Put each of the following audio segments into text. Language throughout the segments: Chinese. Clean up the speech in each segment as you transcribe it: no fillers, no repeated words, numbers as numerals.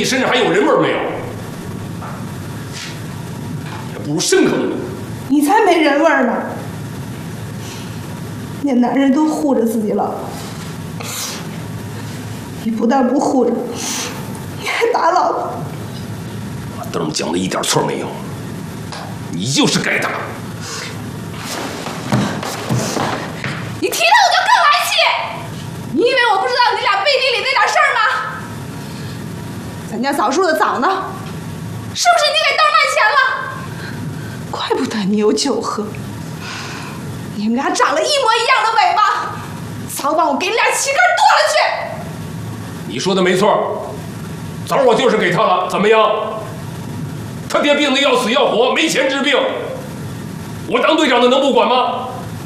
己身上还有人味没有？还不如牲口呢。 你才没人味呢！连男人都护着自己老婆，你不但不护着，你还打老婆。 我灯儿讲的一点错没有，你就是该打。 你提他我就更来气！你以为我不知道你俩背地里那点事儿吗？咱家枣树的枣呢？是不是你给豆儿卖钱了？怪不得你有酒喝。你们俩长了一模一样的尾巴，早晚我给你俩齐根剁了去！ 你说的没错，枣我就是给他了，怎么样？他爹病得要死要活，没钱治病，我当队长的能不管吗？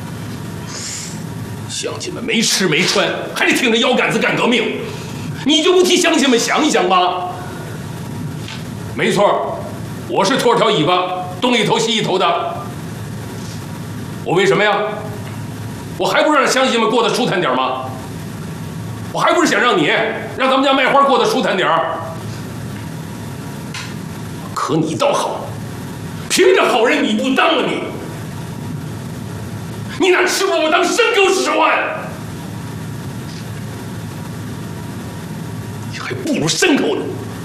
乡亲们没吃没穿，还得挺着腰杆子干革命，你就不替乡亲们想一想吗？没错，我是拖条尾巴，东一头西一头的。我为什么呀？我还不是让乡亲们过得舒坦点吗？我还不是想让你让咱们家卖花过得舒坦点儿。可你倒好，凭着好人你不当了你拿吃我当牲口使唤，你还不如牲口呢。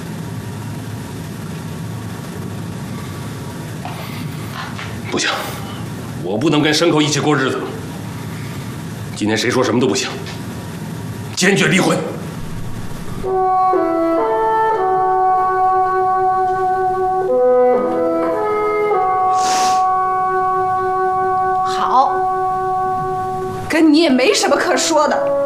不行，我不能跟牲口一起过日子了。今天谁说什么都不行，坚决离婚。 好，跟你也没什么可说的。